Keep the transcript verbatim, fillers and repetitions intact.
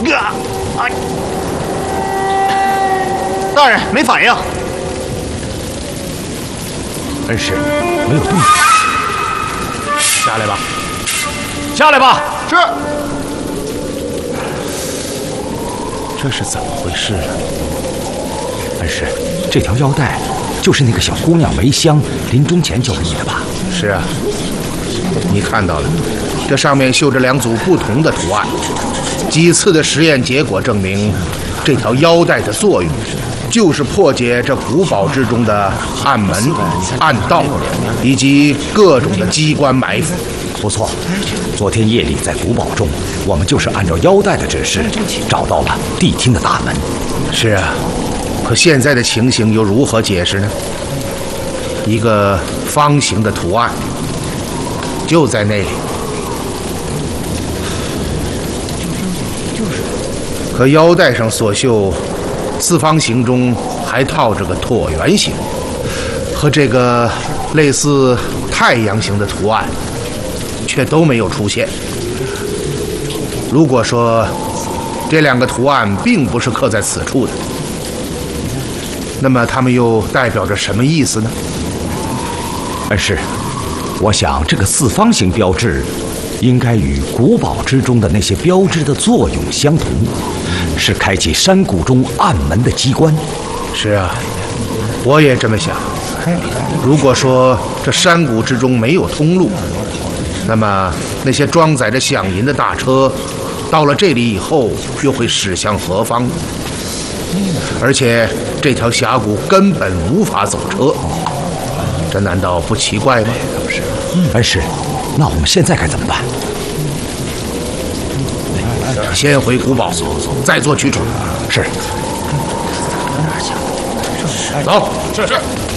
啊！大人没反应。 恩师，没有动静。 下来吧， 下来吧。 是。 这是怎么回事啊？恩师，这条腰带就是那个小姑娘梅香临终前交给你的吧？ 是啊，你看到了，这上面绣着两组不同的图案。几次的实验结果证明，这条腰带的作用就是破解这古堡之中的暗门、暗道以及各种的机关埋伏。 不错，昨天夜里在古堡中，我们就是按照腰带的指示找到了谛厅的大门。 是啊，可现在的情形又如何解释呢？一个方形的图案就在那里，可腰带上所绣四方形中还套着个椭圆形，和这个类似太阳形的图案却都没有出现。如果说这两个图案并不是刻在此处的，那么它们又代表着什么意思呢？ 恩师，我想这个四方形标志应该与古堡之中的那些标志的作用相同，是开启山谷中暗门的机关。 是啊，我也这么想。如果说这山谷之中没有通路，那么那些装载着饷银的大车到了这里以后又会驶向何方？而且这条峡谷根本无法走车，这难道不奇怪吗？ 恩师，那我们现在该怎么办？ 先回古堡，再做取处。 是。 走，是是。